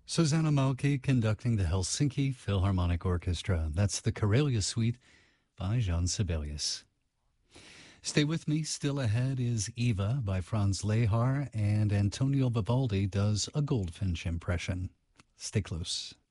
Susanna Malki conducting the Helsinki Philharmonic Orchestra. That's the Karelia Suite by Jean Sibelius. Stay with me. Still ahead is Eva by Franz Lehár, and Antonio Vivaldi does a Goldfinch impression. Stay close.